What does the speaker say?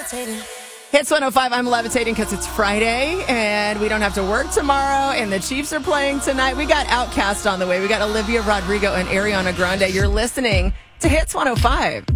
Hits 105, I'm levitating because it's Friday and we don't have to work tomorrow and the Chiefs are playing tonight. We got Outkast on the way. We got Olivia Rodrigo and Ariana Grande. You're listening to Hits 105.